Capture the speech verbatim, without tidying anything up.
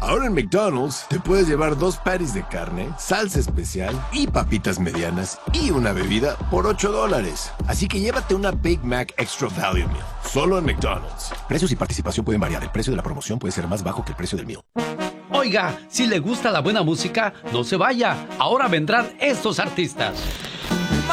Ahora en McDonald's te puedes llevar dos patties de carne, salsa especial y papitas medianas y una bebida por ocho dólares. Así que llévate una Big Mac Extra Value Meal, solo en McDonald's. Precios y participación pueden variar. El precio de la promoción puede ser más bajo que el precio del meal. Oiga, si le gusta la buena música, no se vaya. Ahora vendrán estos artistas.